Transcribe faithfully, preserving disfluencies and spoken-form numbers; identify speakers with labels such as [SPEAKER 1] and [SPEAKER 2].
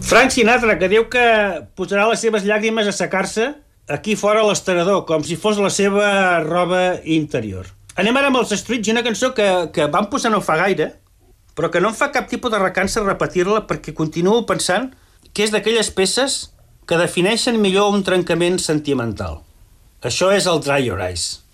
[SPEAKER 1] Frank Sinatra, que diu que posarà les seves llàgrimes a assecar-se aquí fora a l'esterador, com si fos la seva roba interior. Anem ara amb els Streets, una cançó que, que van posar no fa gaire, però que no em fa cap tipus de recança repetir-la perquè continuo pensant que és d'aquelles peces que defineixen millor un trencament sentimental. Això és el Dry Your Eyes.